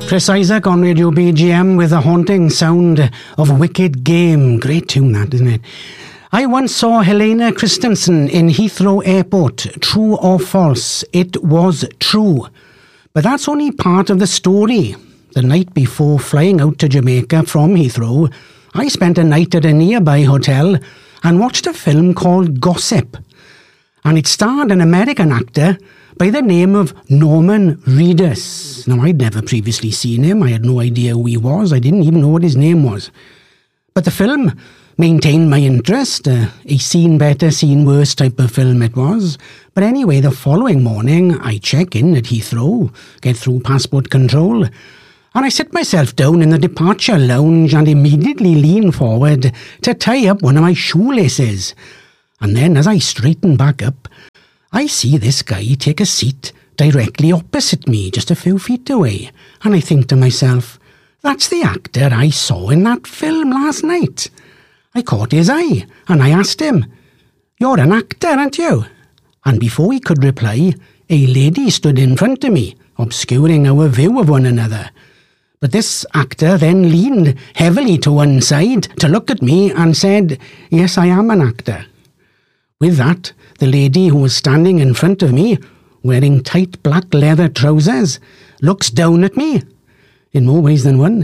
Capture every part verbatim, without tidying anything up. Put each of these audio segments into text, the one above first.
Chris Isaak on Radio B G M with the haunting sound of Wicked Game. Great tune that, isn't it? I once saw Helena Christensen in Heathrow Airport. True or false? It was true. But that's only part of the story. The night before flying out to Jamaica from Heathrow, I spent a night at a nearby hotel and watched a film called Gossip. And it starred an American actor by the name of Norman Reedus. Now, I'd never previously seen him. I had no idea who he was. I didn't even know what his name was. But the film maintained my interest. Uh, a seen better, seen worse type of film it was. But anyway, the following morning, I check in at Heathrow, get through passport control, and I sit myself down in the departure lounge and immediately lean forward to tie up one of my shoelaces. And then as I straighten back up, I see this guy take a seat directly opposite me, just a few feet away. And I think to myself, that's the actor I saw in that film last night. I caught his eye, and I asked him, "You're an actor, aren't you?" And before he could reply, a lady stood in front of me, obscuring our view of one another. But this actor then leaned heavily to one side to look at me and said, "Yes, I am an actor." With that, the lady who was standing in front of me, wearing tight black leather trousers, looks down at me, in more ways than one.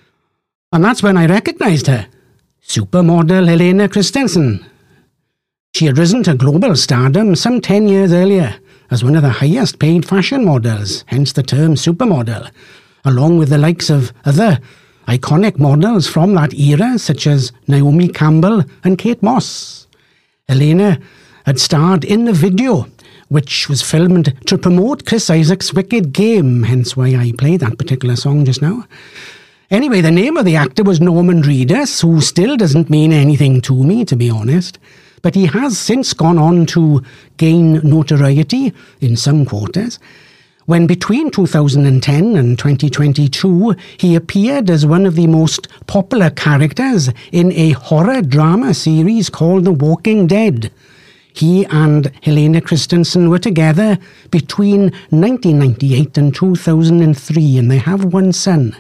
And that's when I recognised her. Supermodel Helena Christensen. She had risen to global stardom some ten years earlier as one of the highest paid fashion models, hence the term supermodel, along with the likes of other iconic models from that era such as Naomi Campbell and Kate Moss. Helena had starred in the video, which was filmed to promote Chris Isaak's Wicked Game, hence why I played that particular song just now. Anyway, the name of the actor was Norman Reedus, who still doesn't mean anything to me, to be honest. But he has since gone on to gain notoriety in some quarters, when between two thousand ten and twenty twenty-two, he appeared as one of the most popular characters in a horror drama series called The Walking Dead. He and Helena Christensen were together between nineteen ninety-eight and two thousand three, and they have one son.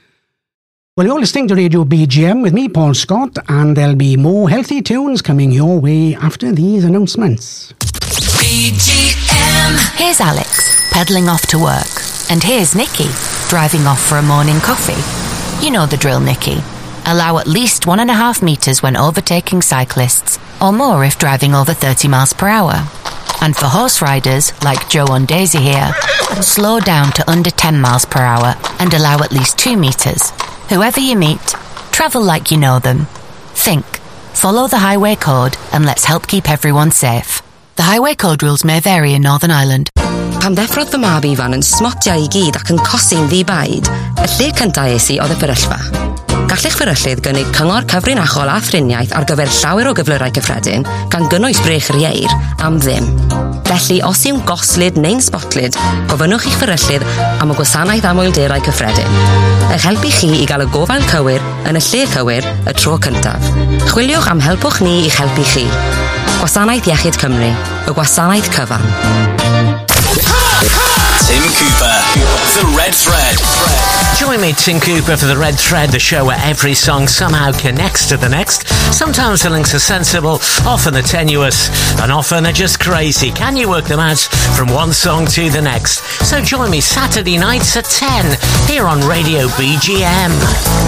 Well, you're listening to Radio B G M with me, Paul Scott, and there'll be more healthy tunes coming your way after these announcements. B G M. Here's Alex, pedalling off to work. And here's Nikki, driving off for a morning coffee. You know the drill, Nikki. Allow at least one and a half metres when overtaking cyclists, or more if driving over thirty miles per hour. And for horse riders, like Joe on Daisy here, slow down to under ten miles per hour and allow at least two metres. Whoever you meet, travel like you know them. Think, follow the highway code, and let's help keep everyone safe. The highway code rules may vary in Northern Ireland. Pan ddeffrodd fy mab ifan yn smotiau I gyd ac yn cosi'n ddibaid, y lle cyntaf es I oedd y fferyllfa. Gallech fferyllydd gynnig cyngor cyfrinachol a thriniaeth ar gyfer llawer o gyflyrau cyffredin, gan gynnwys brech yr ieir, am ddim. Felly, os yw'n goslyd neu'n sbotlyd, gofynnwch i'ch fferyllydd am y gwasanaeth amwylderau cyffredin. Eich helpu chi I gael y gofal cywir yn y lle cywir y tro cyntaf. Chwiliwch am helpwch ni i'ch helpu chi. Gwasanaeth Iechyd Cymru, y gwasanaeth cyfan. Tim Cooper, The Red Thread. Join me, Tim Cooper, for The Red Thread, the show where every song somehow connects to the next. Sometimes the links are sensible, often they're tenuous, and often they're just crazy. Can you work them out from one song to the next? So join me Saturday nights at ten, here on Radio B G M.